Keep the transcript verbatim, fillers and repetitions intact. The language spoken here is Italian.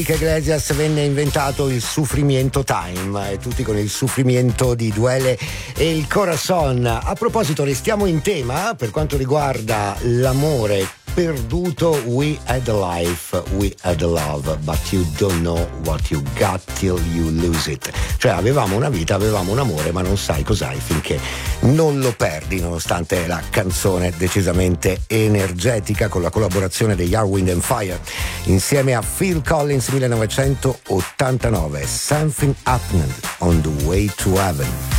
Iglesias venne inventato il Sufrimiento Time, e tutti con il Sufrimiento di Duele e il Corazon. A proposito, restiamo in tema per quanto riguarda l'amore perduto. We had a life, we had a love, but you don't know what you got till you lose it. Cioè avevamo una vita, avevamo un amore, ma non sai cos'hai finché non lo perdi, nonostante la canzone decisamente energetica con la collaborazione degli Earth, Wind and Fire insieme a Phil Collins, millenovecentottantanove, Something Happened on the Way to Heaven.